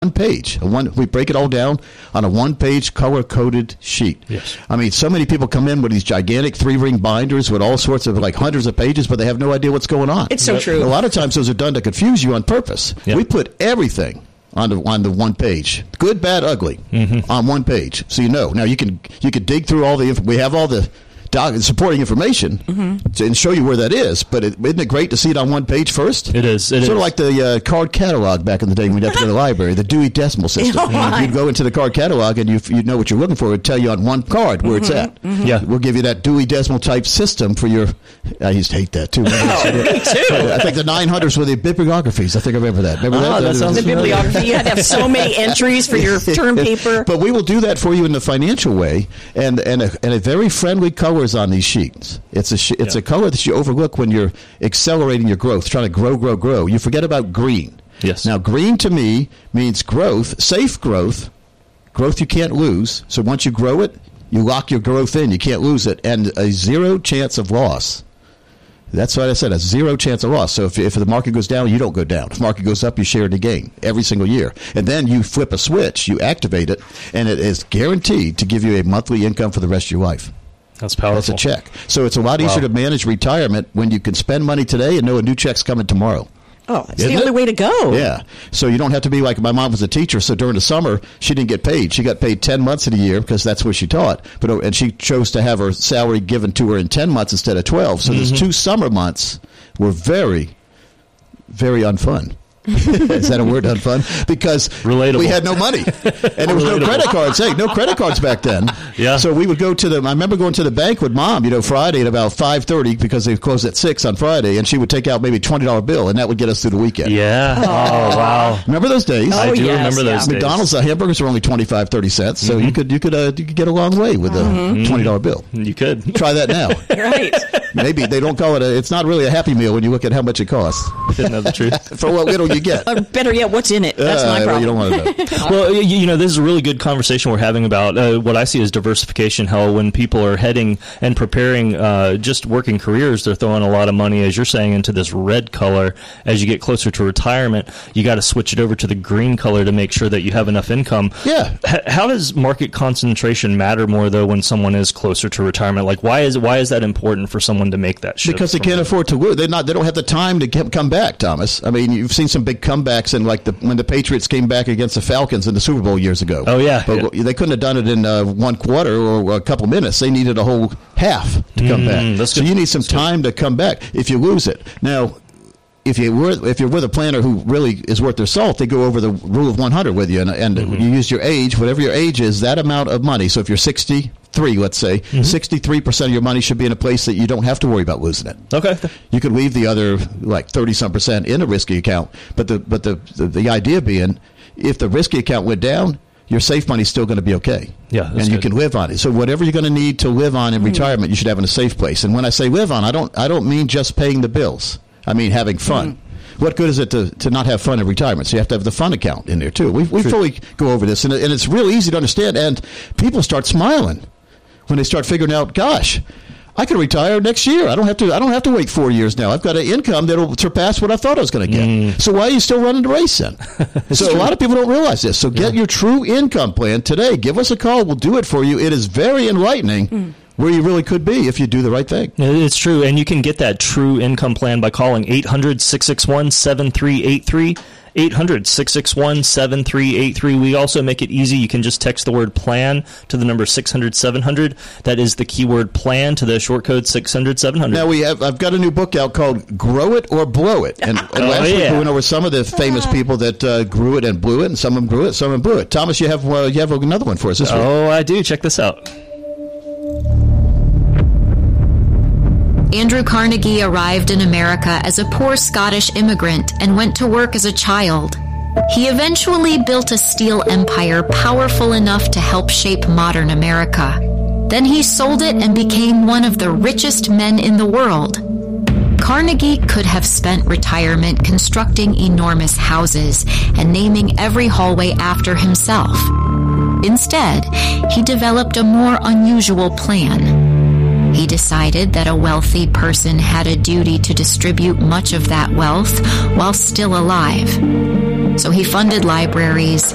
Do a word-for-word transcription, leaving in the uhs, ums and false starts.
page. A one, we break it all down on a one-page color-coded sheet. Yes. I mean, so many people come in with these gigantic three-ring binders with all sorts of, like, hundreds of pages, but they have no idea what's going on. It's so Yep. true. A lot of times those are done to confuse you on purpose. Yep. We put everything on the on the one page, good, bad, ugly, mm-hmm. on one page, so you know. Now you can you can dig through all the inf- we have all the doc- supporting information mm-hmm. to, and show you where that is. But it, isn't it great to see it on one page first? It is. It sort is. of like the uh, card catalog back in the day when you had to go to the library, the Dewey Decimal System. Oh, my. You'd go into the card catalog and you you know what you're looking for. It'd tell you on one card where mm-hmm. it's at. Mm-hmm. Yeah, we'll give you that Dewey Decimal type system for your. I used to hate that too. Oh, me too. I think the nine hundreds were the bibliographies. I think I remember that. Remember Oh, that? that sounds The bibliography, you had to have so many entries for your term paper. But we will do that for you in the financial way, and and a, and a very friendly colors on these sheets. It's a sh- it's Yeah. a color that you overlook when you're accelerating your growth, trying to grow, grow, grow. You forget about green. Yes. Now, green to me means growth, safe growth, growth you can't lose. So once you grow it, you lock your growth in. You can't lose it, and a zero chance of loss. That's what I said, a zero chance of loss. So if, if the market goes down, you don't go down. If the market goes up, you share the gain every single year. And then you flip a switch, you activate it, and it is guaranteed to give you a monthly income for the rest of your life. That's powerful. That's a check. So it's a lot Wow. easier to manage retirement when you can spend money today and know a new check's coming tomorrow. Oh, it's Isn't the only it? way to go. Yeah. So you don't have to be like my mom was a teacher. So during the summer, she didn't get paid. She got paid ten months of the year because that's what she taught. But and she chose to have her salary given to her in ten months instead of twelve. So mm-hmm. those two summer months were very, very unfun. Is that a word, unfun? Because Relatable. we had no money. And there was no Relatable. credit cards. Hey, no credit cards back then. Yeah. So we would go to the, I remember going to the bank with Mom, you know, Friday at about five thirty because they closed at six on Friday, and she would take out maybe a twenty dollar bill, and that would get us through the weekend. Yeah. Oh, wow. Remember those days? Oh, I do yes, remember those yeah. days. McDonald's uh, hamburgers were only twenty-five, thirty cents, so Mm-hmm. you could you could uh, you could get a long way with a Mm-hmm. twenty dollar bill. You could. Try that now. Right. Maybe they don't call it a. It's not really a Happy Meal when you look at how much it costs Didn't know the truth. for what little you get. Or better yet, what's in it? That's Uh, my problem. You don't want to know. Well, you, you know, this is a really good conversation we're having about uh, what I see as diversification. How when people are heading and preparing uh, just working careers, they're throwing a lot of money, as you're saying, into this red color. As you get closer to retirement, you got to switch it over to the green color to make sure that you have enough income. Yeah. H- how does market concentration matter more, though, when someone is closer to retirement? Like, why is why is that important for someone to make that shift? Because they from- can't afford to lose. They're not. They don't have the time to get, come back, Thomas. I mean, you've seen some big comebacks, in like the when the Patriots came back against the Falcons in the Super Bowl years ago. Oh, yeah. But Yeah. they couldn't have done it in uh, one quarter or a couple minutes. They needed a whole half to come Mm, back. that's So good. you need some time to come back if you lose it. Now, if you were if you're with a planner who really is worth their salt, they go over the rule of one hundred with you, and, and Mm-hmm. you use your age, whatever your age is, that amount of money. So if you're sixty-three, let's say, Mm-hmm. sixty-three percent of your money should be in a place that you don't have to worry about losing it. Okay. You could leave the other like thirty some percent in a risky account, but the but the the, the idea being, if the risky account went down, your safe money's still going to be okay. Yeah, that's and you good. can live on it. So whatever you're going to need to live on in retirement, you should have in a safe place. And when I say live on, I don't I don't mean just paying the bills. I mean having fun. What good is it to, to not have fun in retirement? So you have to have the fun account in there too. We we fully go over this, and, it- and it's real easy to understand. And people start smiling when they start figuring out, gosh, I can retire next year. I don't have to. I don't have to wait four years now. I've got an income that'll surpass what I thought I was going to get. Mm. So why are you still running the race then? So a lot of people don't realize this. So get your true income plan today. Give us a call. We'll do it for you. It is very enlightening. Mm. Where you really could be if you do the right thing. It's true, and you can get that true income plan by calling eight hundred, six six one, seven three eight three, eight hundred, six six one, seven three eight three. We also make it easy. You can just text the word plan to the number six hundred, seven hundred. That is the keyword plan to the short code six hundred, seven hundred. Now we have. I've got a new book out called "Grow It or Blow It," and, and Oh, last week yeah. we went over some of the famous people that uh, grew it and blew it, and some of them grew it, some of them blew it. Thomas, you have uh, you have another one for us this week. Oh, I do. Check this out. Andrew Carnegie arrived in America as a poor Scottish immigrant and went to work as a child. He eventually built a steel empire powerful enough to help shape modern America. Then he sold it and became one of the richest men in the world. Carnegie could have spent retirement constructing enormous houses and naming every hallway after himself. Instead, he developed a more unusual plan. He decided that a wealthy person had a duty to distribute much of that wealth while still alive. So he funded libraries,